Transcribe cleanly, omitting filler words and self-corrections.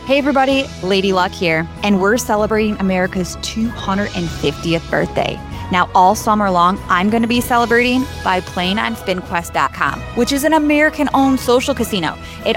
Hey everybody, Lady Luck here, and we're celebrating America's 250th birthday. Now, all summer long, I'm going to be celebrating by playing on SpinQuest.com, which is an American-owned social casino. It